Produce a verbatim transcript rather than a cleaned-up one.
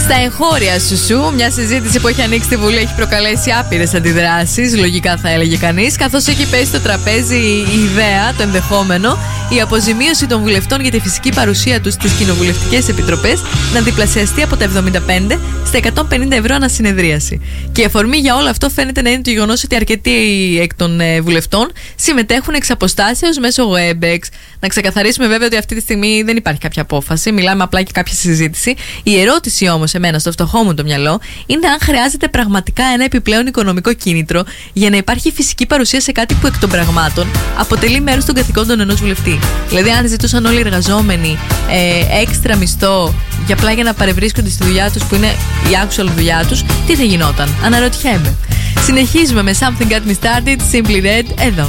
Στα εγχώρια σου σου, μια συζήτηση που έχει ανοίξει τη Βουλή έχει προκαλέσει άπειρες αντιδράσεις, λογικά θα έλεγε κανείς, καθώς έχει πέσει στο τραπέζι η ιδέα, το ενδεχόμενο, η αποζημίωση των βουλευτών για τη φυσική παρουσία τους στις κοινοβουλευτικές επιτροπές να διπλασιαστεί από τα εβδομήντα πέντε στα εκατόν πενήντα ευρώ ανά συνεδρίαση. Και η αφορμή για όλο αυτό φαίνεται να είναι το γεγονός ότι αρκετοί εκ των ε, βουλευτών συμμετέχουν εξ αποστάσεως μέσω Webex. Να ξεκαθαρίσουμε βέβαια ότι αυτή τη στιγμή δεν υπάρχει κάποια απόφαση, μιλάμε απλά και κάποια συζήτηση. Η ερώτηση όμως, εμένα στο φτωχό μου το μυαλό, είναι αν χρειάζεται πραγματικά ένα επιπλέον οικονομικό κίνητρο για να υπάρχει φυσική παρουσία σε κάτι που εκ των πραγμάτων αποτελεί μέρος των καθηκόντων ενός βουλευτή. Δηλαδή, αν ζητούσαν όλοι οι εργαζόμενοι ε, έξτρα μισθό για απλά για να παρευρίσκονται στη δουλειά τους, που είναι η actual δουλειά τους, τι θα γινόταν? Αναρωτιέμαι. Συνεχίζουμε με Something Got Me Started, Simply Red, εδώ.